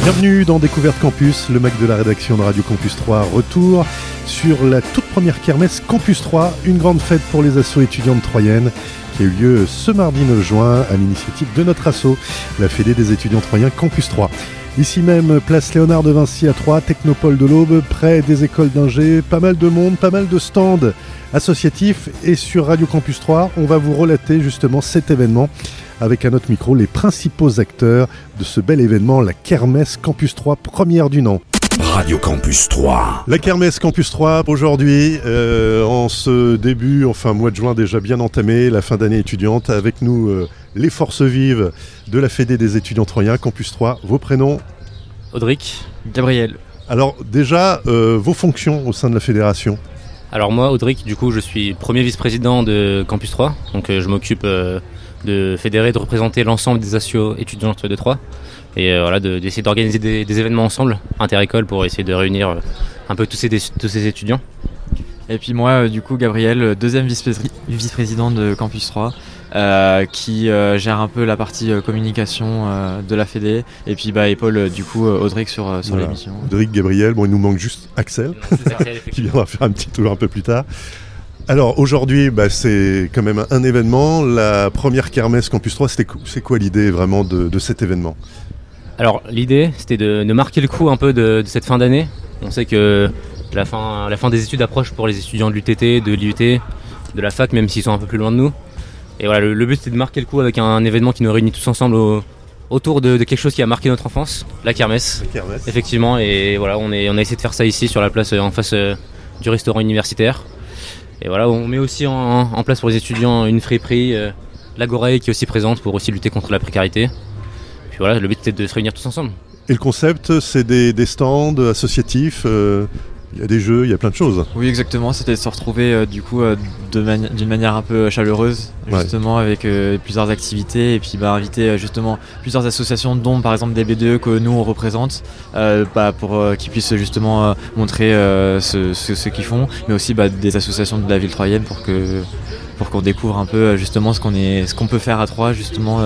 Bienvenue dans Découverte Campus, le Mac de la rédaction de Radio Campus 3. Retour sur la toute première kermesse Campus 3, une grande fête pour les assos étudiantes troyennes qui a eu lieu ce mardi 9 juin à l'initiative de notre asso, la Fédé des étudiants troyens Campus 3. Ici même, place Léonard de Vinci à Troyes, Technopole de l'Aube, près des écoles d'ingé, pas mal de monde, pas mal de stands associatifs. Et sur Radio Campus 3, on va vous relater justement cet événement avec à notre micro les principaux acteurs de ce bel événement, la Kermesse Campus 3, première du nom. Radio Campus 3. La Kermesse Campus 3, aujourd'hui, en ce début, mois de juin déjà bien entamé, la fin d'année étudiante, avec nous les forces vives de la Fédé des étudiants troyens, Campus 3. Vos prénoms ? Audric, Gabriel. Alors déjà, vos fonctions au sein de la fédération ? Alors moi, Audric, du coup, je suis premier vice-président de Campus 3, donc je m'occupe de fédérer, de représenter l'ensemble des assos étudiantes de Troyes et d'essayer d'organiser des événements ensemble, inter-école, pour essayer de réunir un peu tous ces étudiants. Et puis moi, du coup, Gabriel, deuxième vice-président de Campus 3, qui gère un peu la partie communication de la Fédé, et puis épaule du coup Audric sur voilà. L'émission. Audric, Gabriel, il nous manque juste Axel, qui viendra faire un petit tour un peu plus tard. Alors aujourd'hui, c'est quand même un événement, la première kermesse Campus 3, c'est quoi l'idée vraiment de cet événement ? Alors l'idée, c'était de marquer le coup un peu de cette fin d'année. On sait que la fin des études approche pour les étudiants de l'UTT, de l'IUT, de la fac, même s'ils sont un peu plus loin de nous. Et voilà, le but, c'est de marquer le coup avec un événement qui nous réunit tous ensemble autour de quelque chose qui a marqué notre enfance, la kermesse. Effectivement, et voilà, on a essayé de faire ça ici sur la place en face du restaurant universitaire. Et voilà, on met aussi en place pour les étudiants une friperie, l'Agoré qui est aussi présente pour aussi lutter contre la précarité. Puis voilà, le but c'était de se réunir tous ensemble. Et le concept, c'est des stands associatifs, il y a des jeux, il y a plein de choses. Oui, exactement, c'était de se retrouver d'une manière un peu chaleureuse, justement, avec plusieurs activités, et puis inviter justement plusieurs associations, dont par exemple des BDE que nous on représente, pour qu'ils puissent justement montrer ce qu'ils font, mais aussi des associations de la ville troyenne pour qu'on découvre un peu justement ce qu'on peut faire à Troyes. Justement,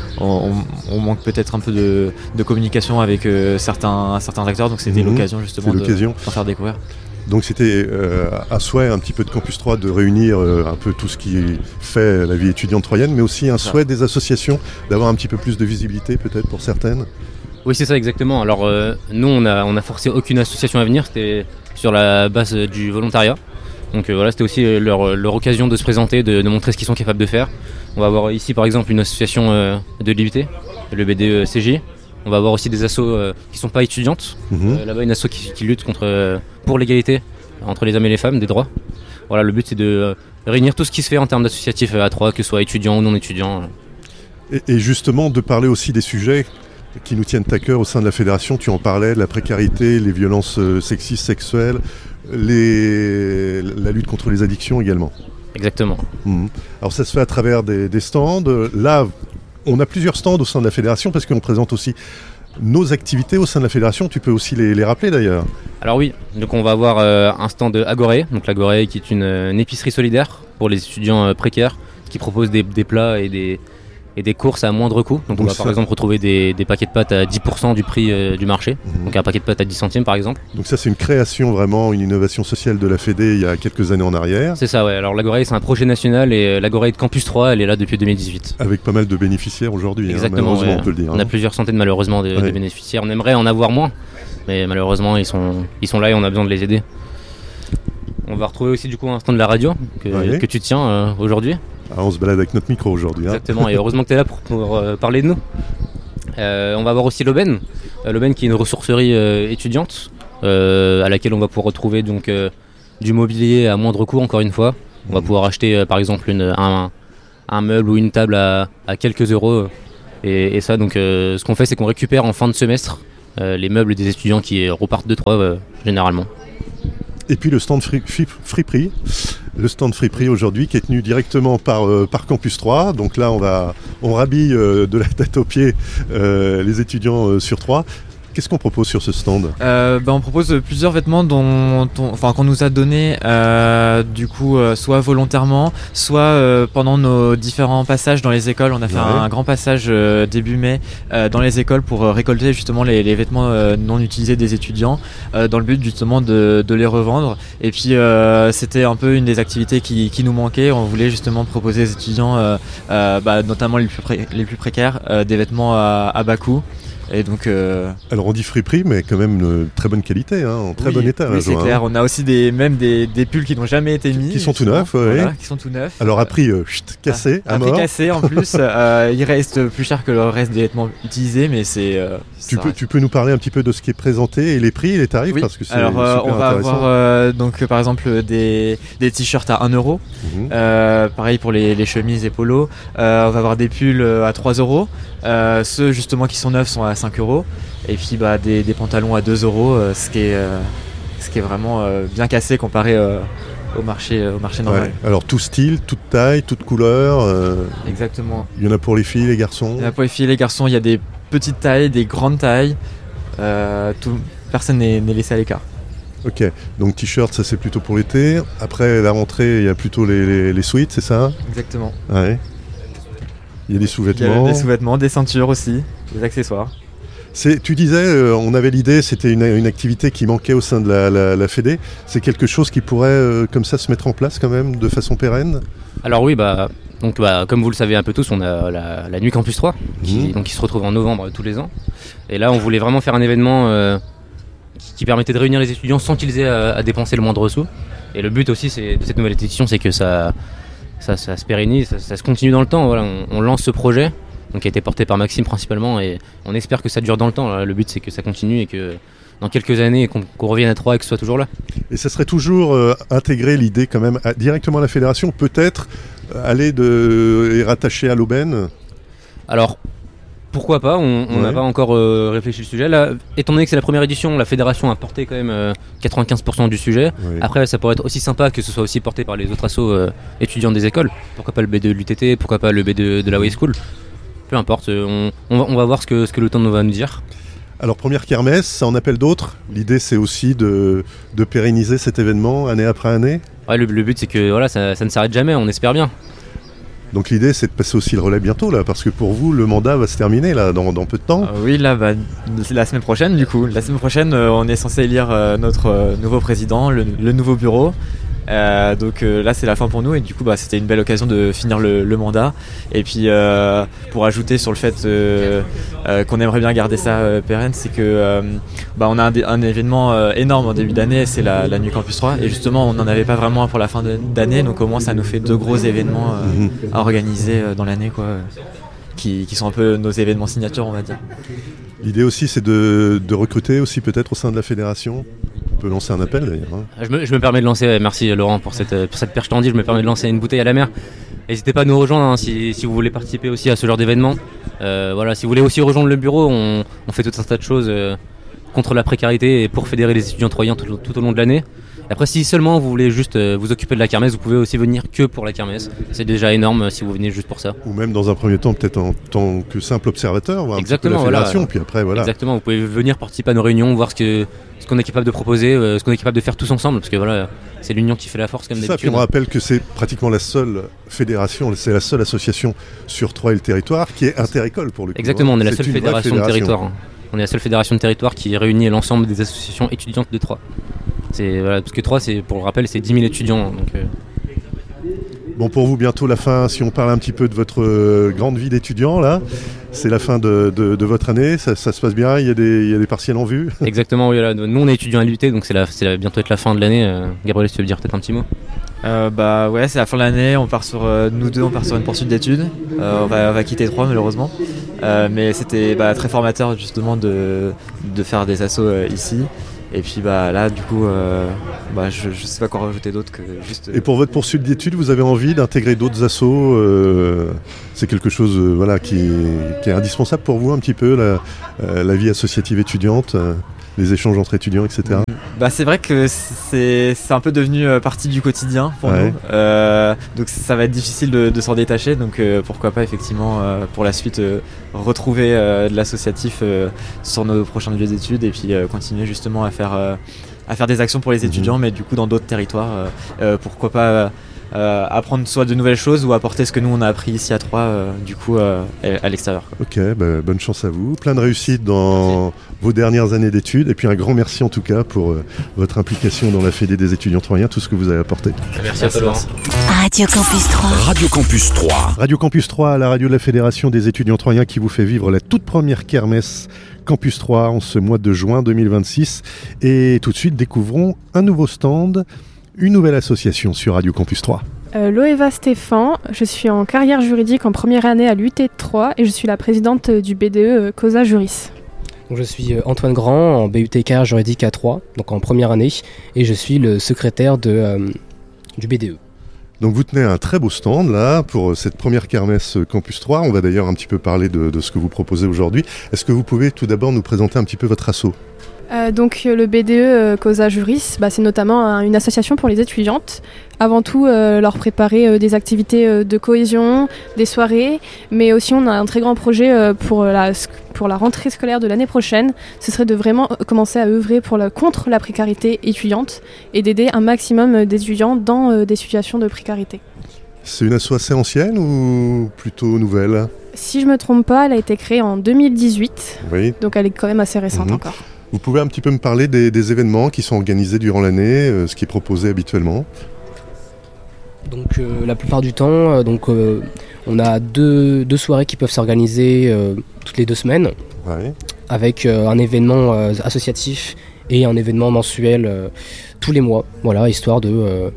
on manque peut-être un peu de communication avec certains acteurs, donc c'était l'occasion justement d'en faire découvrir. Donc c'était un souhait un petit peu de Campus 3 de réunir un peu tout ce qui fait la vie étudiante troyenne, mais aussi un souhait des associations d'avoir un petit peu plus de visibilité peut-être pour certaines. Oui, c'est ça exactement. Alors nous on a forcé aucune association à venir, c'était sur la base du volontariat. Donc c'était aussi leur occasion de se présenter, de montrer ce qu'ils sont capables de faire. On va avoir ici par exemple une association de l'IUT, le BDE CJ. On va avoir aussi des assos qui ne sont pas étudiantes. Là-bas, une asso qui lutte pour l'égalité entre les hommes et les femmes, des droits. Voilà, le but c'est de réunir tout ce qui se fait en termes d'associatifs à Troyes, que ce soit étudiants ou non étudiants. Et justement, de parler aussi des sujets qui nous tiennent à cœur au sein de la fédération. Tu en parlais, de la précarité, les violences sexistes, sexuelles, la lutte contre les addictions également. Exactement. Alors ça se fait à travers des stands. Là, on a plusieurs stands au sein de la fédération parce qu'on présente aussi nos activités au sein de la fédération. Tu peux aussi les rappeler d'ailleurs. Alors oui, donc on va avoir un stand Agoré, donc l'Agoré qui est une épicerie solidaire pour les étudiants précaires qui propose des plats et des courses à moindre coût. Donc on va par exemple retrouver des paquets de pâtes à 10% du prix du marché. Donc un paquet de pâtes à 10 centimes par exemple. Donc ça c'est une création vraiment, une innovation sociale de la Fédé il y a quelques années en arrière. C'est ça, ouais. Alors l'Agoré c'est un projet national et l'Agoré de Campus 3 elle est là depuis 2018. Avec pas mal de bénéficiaires aujourd'hui. Exactement, malheureusement on peut le dire. On a plusieurs centaines malheureusement de bénéficiaires. On aimerait en avoir moins, mais malheureusement ils sont là et on a besoin de les aider. On va retrouver aussi du coup un stand de la radio que tu tiens aujourd'hui. Ah, on se balade avec notre micro aujourd'hui. Exactement, et heureusement que tu es là pour parler de nous. On va avoir aussi l'Aubaine qui est une ressourcerie étudiante à laquelle on va pouvoir retrouver donc, du mobilier à moindre coût encore une fois. On va pouvoir acheter par exemple un meuble ou une table à quelques euros. Et ça, donc, ce qu'on fait c'est qu'on récupère en fin de semestre les meubles des étudiants qui repartent de Troyes généralement. Et puis le stand friperie. Le stand friperie aujourd'hui qui est tenu directement par Campus 3. Donc là on rhabille de la tête aux pieds les étudiants sur Troyes. Qu'est-ce qu'on propose sur ce stand ? On propose plusieurs vêtements qu'on nous a donnés soit volontairement, soit pendant nos différents passages dans les écoles. On a fait un grand passage début mai dans les écoles pour récolter justement les vêtements non utilisés des étudiants dans le but justement de les revendre. Et puis c'était un peu une des activités qui nous manquait. On voulait justement proposer aux étudiants, notamment les plus précaires, des vêtements à bas coût. Et donc, alors on dit friperie, mais quand même une très bonne qualité, en très bon état. Oui, c'est clair. On a aussi des pulls qui n'ont jamais été mis. Qui sont tout neufs, qui sont tout neufs. Alors à prix cassé, à mort. À prix cassé en plus. Il reste plus cher que le reste des vêtements utilisés, mais c'est... Tu peux nous parler un petit peu de ce qui est présenté et les prix et les tarifs, oui. Parce que c'est alors, super on va intéressant. avoir par exemple des t-shirts à 1 euro. Pareil pour les chemises et polos. On va avoir des pulls à 3 euros. Ceux justement qui sont neufs sont à 5 euros. Et puis des pantalons à 2 euros, ce qui est vraiment bien cassé comparé au marché normal. Ouais. Alors tout style, toute taille, toute couleur. Exactement. Il y en a pour les filles, les garçons. Il y en a pour les filles et les garçons. Il y a des petites tailles, des grandes tailles. Personne n'est laissé à l'écart. Ok, donc t-shirt, ça c'est plutôt pour l'été. Après la rentrée, il y a plutôt les sweats, c'est ça ? Exactement. Ouais. Il y a des sous-vêtements. Il y a des sous-vêtements, des ceintures aussi, des accessoires. Tu disais, on avait l'idée, c'était une activité qui manquait au sein de la Fédé. C'est quelque chose qui pourrait comme ça se mettre en place quand même, de façon pérenne ? Alors oui, comme vous le savez un peu tous, on a la Nuit Campus 3, qui se retrouve en novembre tous les ans. Et là, on voulait vraiment faire un événement qui permettait de réunir les étudiants sans qu'ils aient à dépenser le moindre sou. Et le but aussi de cette nouvelle édition, c'est que ça se pérennise, ça se continue dans le temps. Voilà, on lance ce projet, qui a été porté par Maxime principalement, et on espère que ça dure dans le temps. Le but, c'est que ça continue et que dans quelques années, qu'on revienne à 3 et que ce soit toujours là. Et ça serait toujours intégrer l'idée quand même directement à la fédération, peut-être aller et rattacher à l'aubaine ? Alors, pourquoi pas, on n'a pas encore réfléchi au sujet. Là, étant donné que c'est la première édition, la fédération a porté quand même 95% du sujet. Oui. Après, ça pourrait être aussi sympa que ce soit aussi porté par les autres assos étudiants des écoles. Pourquoi pas le B2 de l'UTT, pourquoi pas le B2 de la Way School. Peu importe, on va voir ce que le temps va nous dire. Alors première kermesse, ça en appelle d'autres. L'idée c'est aussi de pérenniser cet événement année après année. Ouais, le but c'est que ça ne s'arrête jamais, on espère bien. Donc l'idée c'est de passer aussi le relais bientôt là, parce que pour vous le mandat va se terminer là dans peu de temps. Oui, là c'est la semaine prochaine du coup. La semaine prochaine on est censé élire notre nouveau président, le nouveau bureau. Donc là c'est la fin pour nous et du coup c'était une belle occasion de finir le mandat et puis pour ajouter sur le fait qu'on aimerait bien garder ça pérenne, c'est que on a un événement énorme en début d'année, c'est la Nuit Campus 3 et justement on n'en avait pas vraiment pour la fin d'année, donc au moins ça nous fait 2 gros événements à organiser dans l'année qui sont un peu nos événements signatures, on va dire. L'idée aussi c'est de recruter aussi peut-être au sein de la fédération. On peut lancer un appel d'ailleurs. Je me permets de lancer, merci Laurent pour cette perche tendue, je me permets de lancer une bouteille à la mer. N'hésitez pas à nous rejoindre si vous voulez participer aussi à ce genre d'événement. Si vous voulez aussi rejoindre le bureau, on fait tout un tas de choses contre la précarité et pour fédérer les étudiants troyens tout au long de l'année. Après, si seulement vous voulez juste vous occuper de la kermesse, vous pouvez aussi venir que pour la kermesse. C'est déjà énorme si vous venez juste pour ça. Ou même dans un premier temps, peut-être en tant que simple observateur, voir exactement, un petit peu la fédération, puis après voilà. Exactement, vous pouvez venir participer à nos réunions, voir ce qu'on est capable de proposer, ce qu'on est capable de faire tous ensemble, parce que c'est l'union qui fait la force comme d'habitude. Ça, puis on rappelle que c'est pratiquement la seule fédération, c'est la seule association sur Troyes et le territoire qui est interécole pour le coup. Exactement, on est la seule fédération de territoire. On est la seule fédération de territoire qui réunit l'ensemble des associations étudiantes de Troyes. Parce que Troyes, pour le rappel, c'est 10 000 étudiants. Donc, Bon, pour vous, bientôt la fin, si on parle un petit peu de votre grande vie d'étudiant, là, c'est la fin de votre année, ça se passe bien, il y a des partiels en vue. Exactement, oui, nous on est étudiants à l'UT, donc c'est bientôt être la fin de l'année. Gabriel, tu veux dire peut-être un petit mot ? C'est la fin de l'année, nous deux on part sur une poursuite d'études, on va quitter Troyes malheureusement, mais c'était très formateur justement de faire des assos ici. Et puis là du coup je sais pas quoi rajouter d'autre que juste. Et pour votre poursuite d'études, vous avez envie d'intégrer d'autres assos c'est quelque chose qui est indispensable pour vous un petit peu la vie associative étudiante les échanges entre étudiants, etc. C'est vrai que c'est un peu devenu partie du quotidien pour nous. Donc ça va être difficile de s'en détacher. Donc pourquoi pas effectivement pour la suite retrouver de l'associatif sur nos prochains lieux d'études et puis continuer justement à faire des actions pour les étudiants, mais du coup dans d'autres territoires. Pourquoi pas apprendre soit de nouvelles choses ou apporter ce que nous on a appris ici à Troyes à l'extérieur. Ok, bonne chance à vous, plein de réussite dans vos dernières années d'études et puis un grand merci en tout cas pour votre implication dans la Fédé des étudiants troyens, tout ce que vous avez apporté. Merci à toi. Radio Campus 3. Radio Campus 3. Radio Campus 3, la radio de la Fédération des étudiants troyens qui vous fait vivre la toute première kermesse Campus 3 en ce mois de juin 2026. Et tout de suite, découvrons un nouveau stand, une nouvelle association sur Radio Campus 3. Loeva Stéphane, je suis en carrière juridique en première année à l'UT de Troyes et je suis la présidente du BDE Causa Juris. Donc je suis Antoine Grand en BUT carrière juridique à Troyes, donc en première année, et je suis le secrétaire du BDE. Donc vous tenez un très beau stand là pour cette première kermesse Campus 3. On va d'ailleurs un petit peu parler de ce que vous proposez aujourd'hui. Est-ce que vous pouvez tout d'abord nous présenter un petit peu votre asso ? Donc le BDE Causa Juris, c'est notamment une association pour les étudiantes. Avant tout, leur préparer des activités de cohésion, des soirées, mais aussi on a un très grand projet pour la rentrée scolaire de l'année prochaine. Ce serait de vraiment commencer à œuvrer contre la précarité étudiante et d'aider un maximum d'étudiants dans des situations de précarité. C'est une asso assez ancienne ou plutôt nouvelle ? Si je ne me trompe pas, elle a été créée en 2018, oui. Donc elle est quand même assez récente encore. Vous pouvez un petit peu me parler des événements qui sont organisés durant l'année, ce qui est proposé habituellement ? Donc la plupart du temps, on a deux soirées qui peuvent s'organiser toutes les 2 semaines, avec un événement associatif et un événement mensuel tous les mois, voilà, histoire de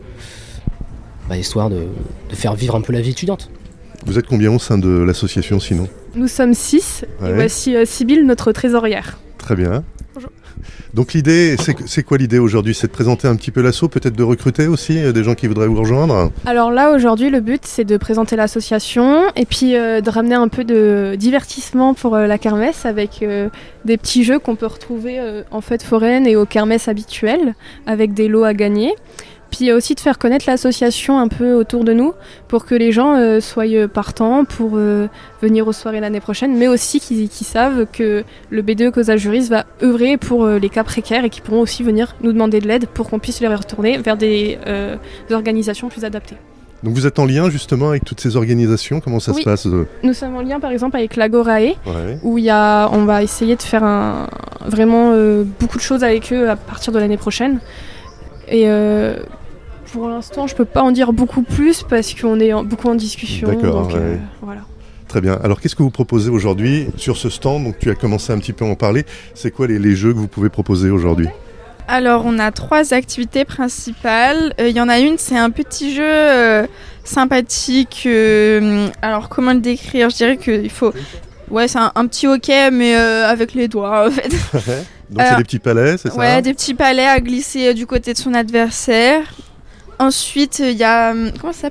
faire vivre un peu la vie étudiante. Vous êtes combien au sein de l'association sinon ? Nous sommes 6, et voici Sybille, notre trésorière. Très bien. Bonjour. Donc l'idée, c'est quoi l'idée aujourd'hui ? C'est de présenter un petit peu l'asso, peut-être de recruter aussi des gens qui voudraient vous rejoindre ? Alors là aujourd'hui le but c'est de présenter l'association et puis de ramener un peu de divertissement pour la kermesse avec des petits jeux qu'on peut retrouver en fête foraine et aux kermesses habituelles avec des lots à gagner. Puis aussi de faire connaître l'association un peu autour de nous pour que les gens soient partants pour venir aux soirées l'année prochaine, mais aussi qu'ils savent que le BDE Causa Juris va œuvrer pour les cas précaires et qu'ils pourront aussi venir nous demander de l'aide pour qu'on puisse les retourner vers des organisations plus adaptées. Donc vous êtes en lien justement avec toutes ces organisations, comment ça se passe ? Nous sommes en lien par exemple avec l'Agorae, où on va essayer de faire vraiment beaucoup de choses avec eux à partir de l'année prochaine. Et pour l'instant, je peux pas en dire beaucoup plus parce qu'on est beaucoup en discussion. D'accord, donc, voilà. Très bien. Alors, qu'est-ce que vous proposez aujourd'hui sur ce stand ? Donc, tu as commencé un petit peu à en parler. C'est quoi les jeux que vous pouvez proposer aujourd'hui ? Alors, on a 3 activités principales. Il y en a une, c'est un petit jeu sympathique. Alors, comment le décrire ? Je dirais qu'il faut... Ouais, c'est un petit hockey, mais avec les doigts, en fait. Donc, c'est des petits palets, c'est ça ? Ouais, des petits palets à glisser du côté de son adversaire. Ensuite, il y a... Comment ça s'appelle ?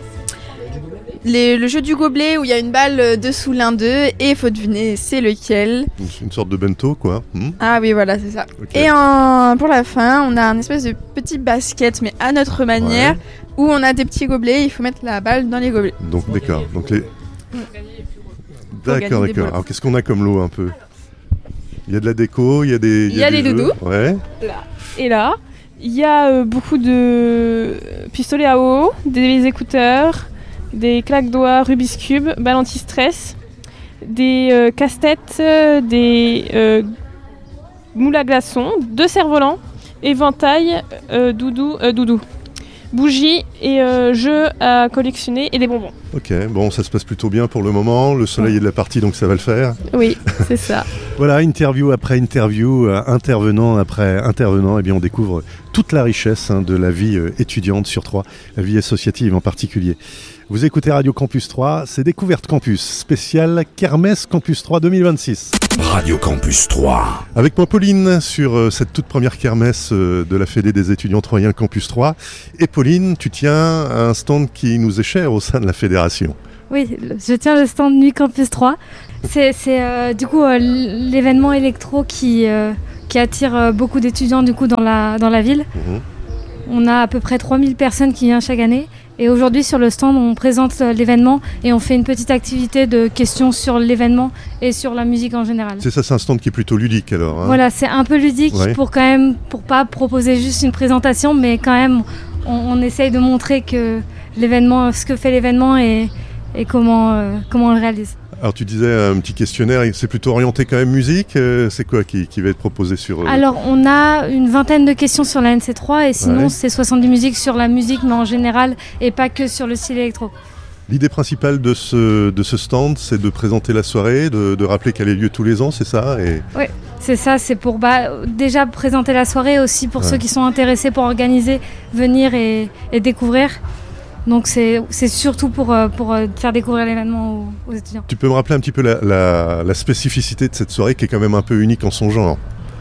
Le jeu du gobelet où il y a une balle dessous l'un d'eux et il faut deviner c'est lequel. Une sorte de bento, quoi. Ah oui, voilà, c'est ça. Okay. Et pour la fin, on a un espèce de petit basket, mais à notre manière, où on a des petits gobelets, il faut mettre la balle dans les gobelets. Donc, d'accord. Donc, D'accord. Alors, qu'est-ce qu'on a comme lot un peu ? Il y a de la déco, il y a des... Il y a des doudous. Ouais. Là. Et là, il y a beaucoup de pistolets à eau, des écouteurs, des claques-doigts Rubik's Cube, balles anti-stress, des casse-têtes, des moules à glaçons, 2 cerfs-volants, éventail, doudou, bougies et jeux à collectionner et des bonbons. Ok, bon, ça se passe plutôt bien pour le moment. Le soleil est de la partie, donc ça va le faire. Oui, c'est ça. Voilà, interview après interview, intervenant après intervenant, et bien on découvre toute la richesse de la vie étudiante sur Troyes, la vie associative en particulier. Vous écoutez Radio Campus 3, c'est Découverte Campus, spécial Kermesse Campus 3 2026. Radio Campus 3. Avec moi Pauline sur cette toute première kermesse de la Fédé des étudiants troyens Campus 3. Et Pauline, tu tiens un stand qui nous est cher au sein de la fédération. Oui, je tiens le stand Nuit Campus 3. C'est du coup l'événement électro qui qui attire beaucoup d'étudiants du coup dans la ville. On a à peu près 3000 personnes qui viennent chaque année. Et aujourd'hui, sur le stand, on présente l'événement et on fait une petite activité de questions sur l'événement et sur la musique en général. C'est ça, c'est un stand qui est plutôt ludique alors. Hein. Voilà, c'est un peu ludique pour pas proposer juste une présentation, mais quand même, on essaye de montrer que l'événement, ce que fait l'événement et comment on le réalise. Alors tu disais un petit questionnaire, c'est plutôt orienté quand même musique, c'est quoi qui va être proposé sur... Alors on a une vingtaine de questions sur la NC3 et sinon c'est 70 musiques sur la musique mais en général et pas que sur le style électro. L'idée principale de ce stand, c'est de présenter la soirée, de rappeler qu'elle a lieu tous les ans, c'est ça Oui, c'est ça, c'est pour déjà présenter la soirée aussi pour ceux qui sont intéressés pour organiser, venir et découvrir. Donc c'est surtout pour faire découvrir l'événement aux étudiants. Tu peux me rappeler un petit peu la spécificité de cette soirée qui est quand même un peu unique en son genre?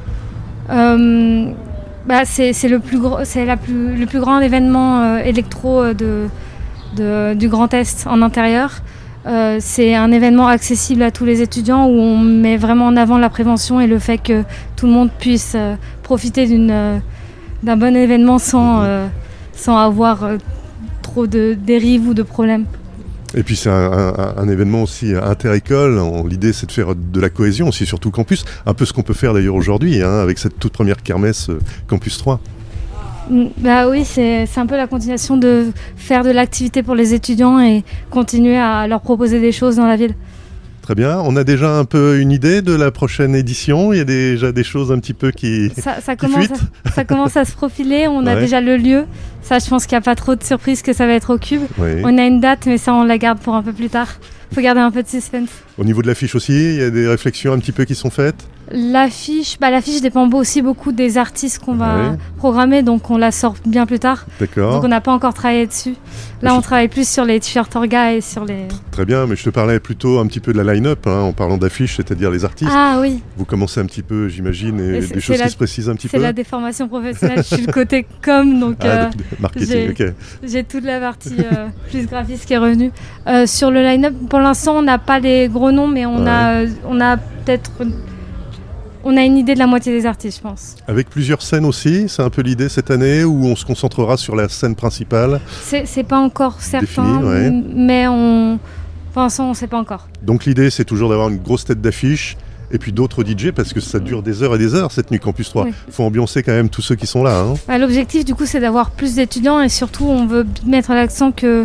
C'est le plus grand événement électro du Grand Est en intérieur. C'est un événement accessible à tous les étudiants où on met vraiment en avant la prévention et le fait que tout le monde puisse profiter d'un bon événement sans avoir trop de dérives ou de problèmes. Et puis c'est un événement aussi inter-école. L'idée c'est de faire de la cohésion aussi sur tout le campus. Un peu ce qu'on peut faire d'ailleurs aujourd'hui avec cette toute première kermesse Campus 3. Oui, c'est un peu la continuation de faire de l'activité pour les étudiants et continuer à leur proposer des choses dans la ville. Très bien. On a déjà un peu une idée de la prochaine édition. Il y a déjà des choses un petit peu qui fuitent. Ça commence à se profiler. On a déjà le lieu. Ça, je pense qu'il n'y a pas trop de surprises que ça va être au Cube. Oui. On a une date, mais ça, on la garde pour un peu plus tard. Il faut garder un peu de suspense. Au niveau de l'affiche aussi, il y a des réflexions un petit peu qui sont faites? L'affiche dépend aussi beaucoup des artistes qu'on va programmer, donc on la sort bien plus tard. D'accord. Donc on n'a pas encore travaillé dessus. Là, on travaille plus sur les t-shirts Orga et sur les... Très bien, mais je te parlais plutôt un petit peu de la line-up, en parlant d'affiches, c'est-à-dire les artistes. Ah oui. Vous commencez un petit peu, j'imagine, et des choses qui se précisent un petit peu. C'est la déformation professionnelle, je suis le côté com, donc marketing, j'ai toute la partie plus graphiste qui est revenue. Sur le line-up, pour l'instant, on n'a pas les gros noms, mais on a peut-être... On a une idée de la moitié des artistes, je pense. Avec plusieurs scènes aussi, c'est un peu l'idée cette année où on se concentrera sur la scène principale. C'est pas encore certain, mais pour l'instant on ne sait pas encore. Donc l'idée c'est toujours d'avoir une grosse tête d'affiche et puis d'autres DJ parce que ça dure des heures et des heures cette nuit Campus 3. Il faut ambiancer quand même tous ceux qui sont là. L'objectif du coup c'est d'avoir plus d'étudiants et surtout on veut mettre l'accent que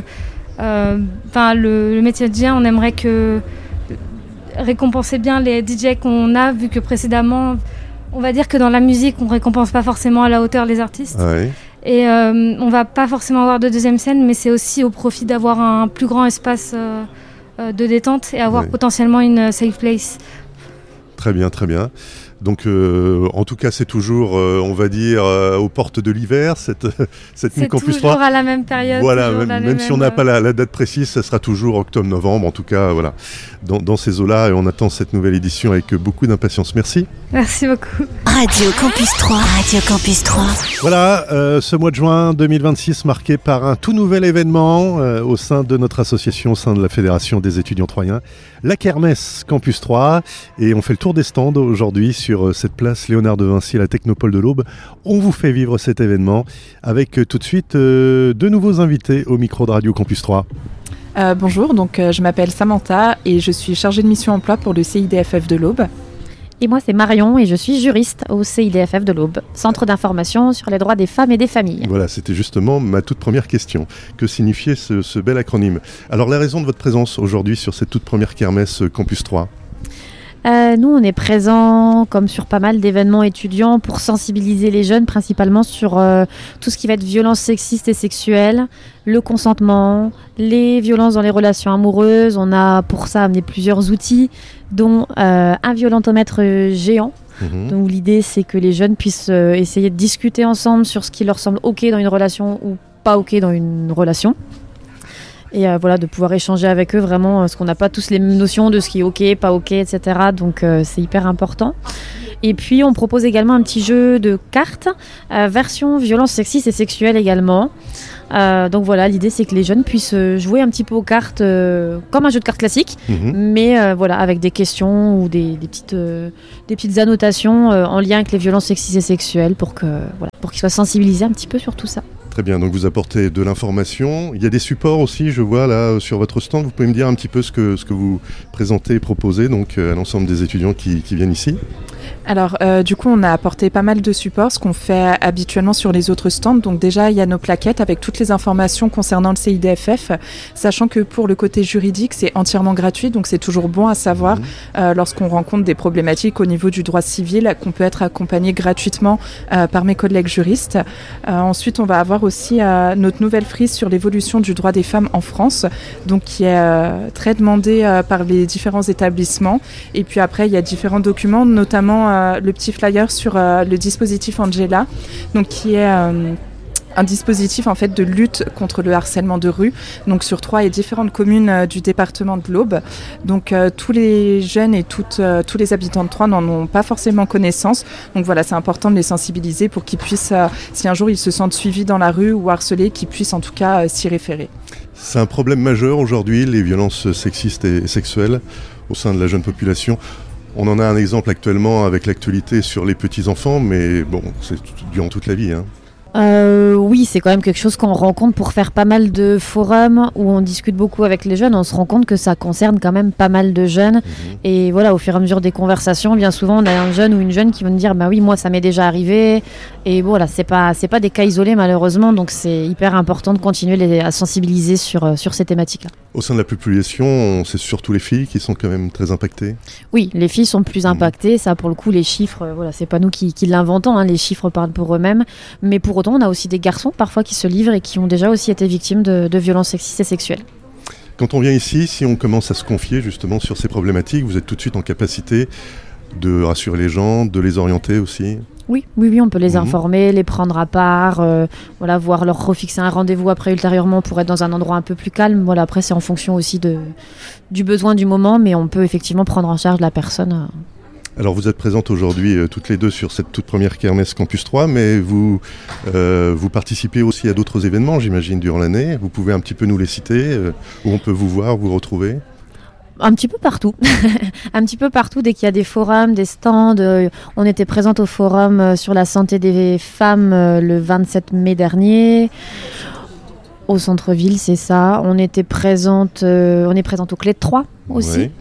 le métier de DJ, on aimerait que récompenser bien les DJ qu'on a, vu que précédemment, on va dire que dans la musique, on récompense pas forcément à la hauteur les artistes. Et on va pas forcément avoir de deuxième scène, mais c'est aussi au profit d'avoir un plus grand espace de détente et avoir potentiellement une safe place. Très bien, très bien. Donc en tout cas c'est toujours on va dire aux portes de l'hiver cette nuit Campus 3. C'est toujours à la même période. Voilà, même si on n'a pas la date précise, ça sera toujours octobre-novembre. En tout cas voilà, dans ces eaux-là, et on attend cette nouvelle édition avec beaucoup d'impatience. Merci. Merci beaucoup. Radio Campus 3. Radio Campus 3. Voilà, ce mois de juin 2026 marqué par un tout nouvel événement au sein de notre association, au sein de la Fédération des étudiants troyens, la Kermesse Campus 3. Et on fait le tour des stands aujourd'hui sur cette place Léonard de Vinci à la Technopole de l'Aube. On vous fait vivre cet événement avec tout de suite deux nouveaux invités au micro de Radio Campus 3. Bonjour, donc je m'appelle Samantha et je suis chargée de mission emploi pour le CIDFF de l'Aube. Et moi c'est Marion et je suis juriste au CIDFF de l'Aube, Centre d'information sur les droits des femmes et des familles. Voilà, c'était justement ma toute première question. Que signifiait ce bel acronyme? Alors la raison de votre présence aujourd'hui sur cette toute première kermesse Campus 3? Nous, on est présents, comme sur pas mal d'événements étudiants, pour sensibiliser les jeunes, principalement sur tout ce qui va être violence sexiste et sexuelle, le consentement, les violences dans les relations amoureuses. On a pour ça amené plusieurs outils, dont un violentomètre géant. Donc l'idée, c'est que les jeunes puissent essayer de discuter ensemble sur ce qui leur semble OK dans une relation ou pas OK dans une relation. Et de pouvoir échanger avec eux vraiment, parce qu'on n'a pas tous les mêmes notions de ce qui est OK, pas OK, etc. Donc c'est hyper important. Et puis on propose également un petit jeu de cartes, version violence sexiste et sexuelle également. Donc voilà, l'idée c'est que les jeunes puissent jouer un petit peu aux cartes comme un jeu de cartes classique, mais avec des questions ou des petites annotations en lien avec les violences sexistes et sexuelles pour qu'ils soient sensibilisés un petit peu sur tout ça. Très bien, donc vous apportez de l'information. Il y a des supports aussi, je vois là sur votre stand. Vous pouvez me dire un petit peu ce que vous présentez et proposez donc, à l'ensemble des étudiants qui viennent ici ? Alors, du coup, on a apporté pas mal de supports, ce qu'on fait habituellement sur les autres stands. Donc déjà, il y a nos plaquettes avec toutes les informations concernant le CIDFF, sachant que pour le côté juridique, c'est entièrement gratuit. Donc c'est toujours bon à savoir lorsqu'on rencontre des problématiques au niveau du droit civil, qu'on peut être accompagné gratuitement par mes collègues juristes. Ensuite, on va avoir aussi notre nouvelle frise sur l'évolution du droit des femmes en France, donc qui est très demandée par les différents établissements. Et puis après, il y a différents documents, notamment le petit flyer sur le dispositif Angela, donc qui est un dispositif en fait de lutte contre le harcèlement de rue, donc sur 3 et différentes communes du département de l'Aube. Donc tous les jeunes et tous les habitants de Troyes n'en ont pas forcément connaissance. Donc voilà, c'est important de les sensibiliser pour qu'ils puissent, si un jour ils se sentent suivis dans la rue ou harcelés, qu'ils puissent en tout cas s'y référer. C'est un problème majeur aujourd'hui, les violences sexistes et sexuelles au sein de la jeune population. On en a un exemple actuellement avec l'actualité sur les petits-enfants, mais bon, c'est durant toute la vie. Oui, c'est quand même quelque chose qu'on rencontre pour faire pas mal de forums où on discute beaucoup avec les jeunes. On se rend compte que ça concerne quand même pas mal de jeunes. Et voilà, au fur et à mesure des conversations, bien souvent, on a un jeune ou une jeune qui vont nous dire « Bah oui, moi, ça m'est déjà arrivé ». Et voilà, c'est pas des cas isolés, malheureusement. Donc, c'est hyper important de continuer à sensibiliser sur ces thématiques-là. Au sein de la population, c'est surtout les filles qui sont quand même très impactées ? Oui, les filles sont plus impactées. Ça, pour le coup, les chiffres, c'est pas nous qui l'inventons. Les chiffres parlent pour eux-mêmes. Mais pour autant, on a aussi des garçons parfois qui se livrent et qui ont déjà aussi été victimes de violences sexistes et sexuelles. Quand on vient ici, si on commence à se confier justement sur ces problématiques, vous êtes tout de suite en capacité de rassurer les gens, de les orienter aussi ? Oui, on peut les informer, les prendre à part, voire leur refixer un rendez-vous après ultérieurement pour être dans un endroit un peu plus calme. Voilà, après, c'est en fonction aussi du besoin du moment, mais on peut effectivement prendre en charge la personne. Alors vous êtes présentes aujourd'hui toutes les deux sur cette toute première kermesse Campus 3, mais vous participez aussi à d'autres événements, j'imagine, durant l'année. Vous pouvez un petit peu nous les citer, où on peut vous voir, vous retrouver ? Un petit peu partout. Un petit peu partout, dès qu'il y a des forums, des stands. On était présente au forum sur la santé des femmes le 27 mai dernier. Au centre-ville, c'est ça. On est présente au Clé de Troyes aussi. Oui.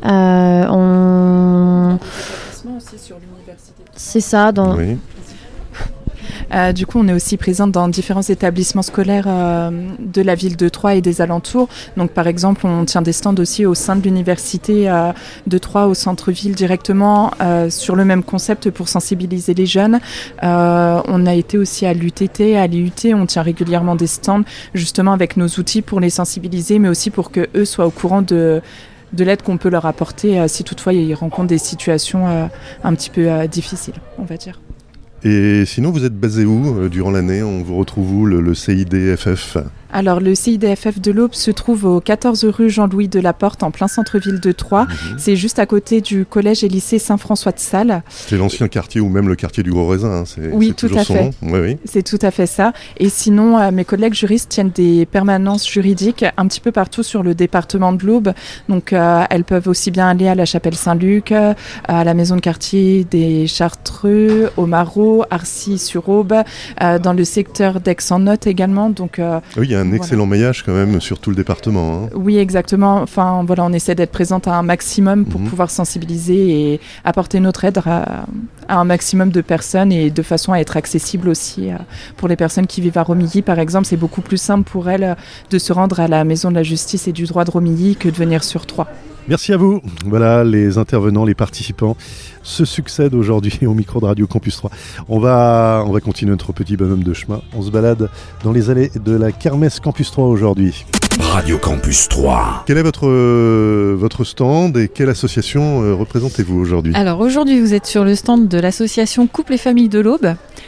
Aussi sur l'université. C'est ça. Oui. Du coup, on est aussi présente dans différents établissements scolaires de la ville de Troyes et des alentours. Donc, par exemple, on tient des stands aussi au sein de l'université de Troyes, au centre-ville directement, sur le même concept pour sensibiliser les jeunes. On a été aussi à l'UTT, à l'IUT. On tient régulièrement des stands, justement avec nos outils pour les sensibiliser, mais aussi pour qu'eux soient au courant de l'aide qu'on peut leur apporter si toutefois ils rencontrent des situations un petit peu difficiles, on va dire. Et sinon, vous êtes basé où durant l'année ? On vous retrouve où, le CIDFF ? Alors, le CIDFF de l'Aube se trouve au 14 rue Jean-Louis Delaporte, en plein centre-ville de Troyes. C'est juste à côté du collège et lycée Saint-François de Sales. C'est l'ancien quartier ou même le quartier du Gros Raisin. Oui, tout à fait. Oui. C'est tout à fait ça. Et sinon, mes collègues juristes tiennent des permanences juridiques un petit peu partout sur le département de l'Aube. Donc, elles peuvent aussi bien aller à la Chapelle Saint-Luc, à la maison de quartier des Chartreux, au Marot, Arcis-sur-Aube, dans le secteur d'Aix-en-Noth également. Donc, oui, il y a un excellent maillage quand même sur tout le département. Oui, exactement. Enfin, voilà, on essaie d'être présente à un maximum pour pouvoir sensibiliser et apporter notre aide à un maximum de personnes et de façon à être accessible aussi pour les personnes qui vivent à Romilly. Par exemple, c'est beaucoup plus simple pour elles de se rendre à la Maison de la Justice et du Droit de Romilly que de venir sur Troyes. Merci à vous. Voilà, les intervenants, les participants se succèdent aujourd'hui au micro de Radio Campus 3. On va continuer notre petit bonhomme de chemin. On se balade dans les allées de la kermesse Campus 3 aujourd'hui. Radio Campus 3. Quel est votre stand et quelle association représentez-vous aujourd'hui ? Alors aujourd'hui, vous êtes sur le stand de l'association Couple et Famille de l'Aube.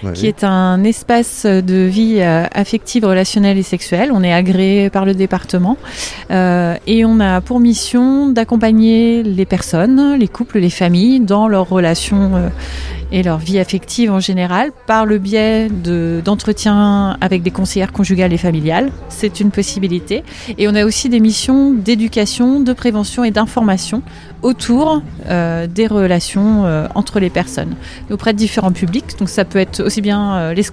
qui est un espace de vie affective, relationnelle et sexuelle. On est agréé par le département et on a pour mission d'accompagner les personnes, les couples, les familles dans leurs relations et leur vie affective en général par le biais d'entretiens avec des conseillères conjugales et familiales. C'est une possibilité. Et on a aussi des missions d'éducation, de prévention et d'information autour des relations entre les personnes auprès de différents publics. Donc ça peut être aussi bien les